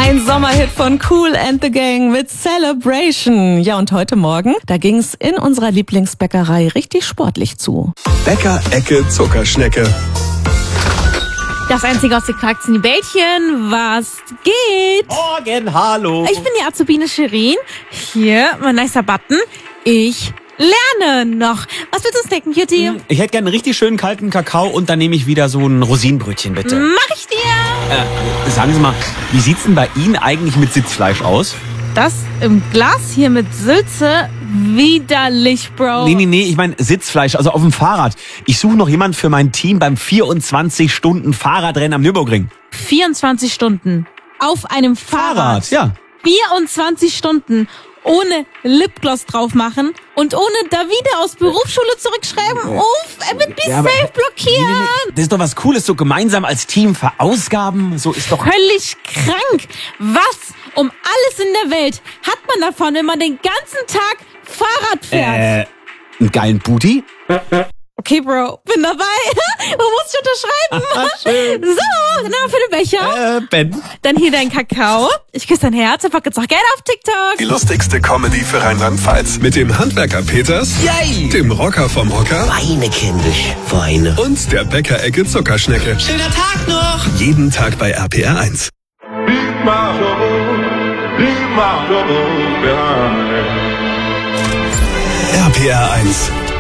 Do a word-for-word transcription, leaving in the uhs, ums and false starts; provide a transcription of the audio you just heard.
Ein Sommerhit von Kool and the Gang mit Celebration. Ja, und heute Morgen, da ging's in unserer Lieblingsbäckerei richtig sportlich zu. Bäcker-Ecke Zuckerschnecke. Das einzige aus den Quarkzini Bällchen, was geht? Morgen, hallo. Ich bin die Azubine Shirin. Hier, mein nicer Button. Ich lerne noch. Was willst du snacken, Cutie? Ich hätte gerne einen richtig schönen kalten Kakao und dann nehme ich wieder so ein Rosinenbrötchen, bitte. Mach ich dir. Äh, sagen Sie mal, wie sieht's denn bei Ihnen eigentlich mit Sitzfleisch aus? Das im Glas hier mit Sülze, widerlich, Bro. Nee, nee, nee, ich meine Sitzfleisch, also auf dem Fahrrad. Ich suche noch jemanden für mein Team beim vierundzwanzig Stunden Fahrradrennen am Nürburgring. vierundzwanzig Stunden auf einem Fahrrad. Fahrrad, ja. vierundzwanzig Stunden ohne Lipgloss drauf machen und ohne Davide aus Berufsschule zurückschreiben. Uff, er wird mich Ja, aber- safe blockieren. Nee, nee, nee. Das ist doch was Cooles, so gemeinsam als Team verausgaben. So ist doch... Völlig krank. Was um alles in der Welt hat man davon, wenn man den ganzen Tag Fahrrad fährt? Äh, einen geilen Booty? Okay, Bro, bin dabei. Wo muss ich unterschreiben? Ah, schön. So, Name für den Becher. Äh, Ben. Dann hier dein Kakao. Ich küsse dein Herz. Einfach jetzt auch Geld auf TikTok. Die lustigste Comedy für Rheinland-Pfalz. Mit dem Handwerker Peters, Yay. dem Rocker vom Hocker Weine, kindisch, Weine. und der Bäcker-Ecke Zuckerschnecke. Schöner Tag noch! Jeden Tag bei R P R eins. Leave my troubles, leave my troubles behind. R P R eins.